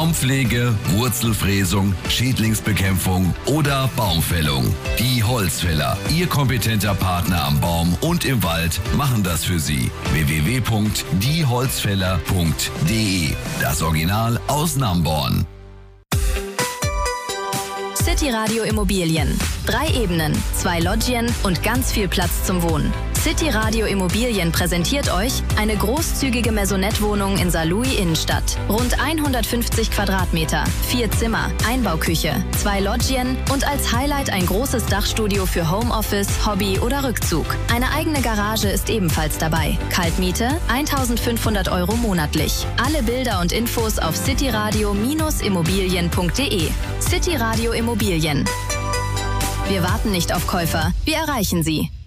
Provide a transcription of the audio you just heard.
Baumpflege, Wurzelfräsung, Schädlingsbekämpfung oder Baumfällung. Die Holzfäller, Ihr kompetenter Partner am Baum und im Wald, machen das für Sie. www.dieholzfäller.de. Das Original aus Namborn. City Radio Immobilien. 3 Ebenen, 2 Loggien und ganz viel Platz zum Wohnen. City Radio Immobilien präsentiert euch eine großzügige Maisonette-Wohnung in Saarlouis Innenstadt. Rund 150 Quadratmeter, 4 Zimmer, Einbauküche, 2 Loggien und als Highlight ein großes Dachstudio für Homeoffice, Hobby oder Rückzug. Eine eigene Garage ist ebenfalls dabei. Kaltmiete 1.500 € monatlich. Alle Bilder und Infos auf cityradio-immobilien.de. City Radio Immobilien. Wir warten nicht auf Käufer, wir erreichen sie.